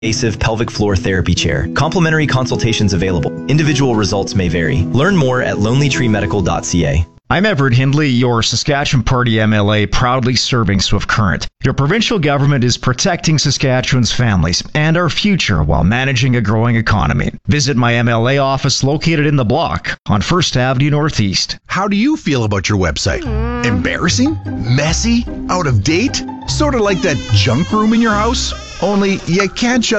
Invasive pelvic floor therapy chair. Complimentary consultations available. Individual results may vary. Learn more at lonelytreemedical.ca. I'm Everett Hindley, your Saskatchewan Party MLA, proudly serving Swift Current. Your provincial government is protecting Saskatchewan's families and our future while managing a growing economy. Visit my MLA office located in the block on 1st Avenue Northeast. How do you feel about your website? Embarrassing? Messy? Out of date? Sort of like that junk room in your house? Only you can't shut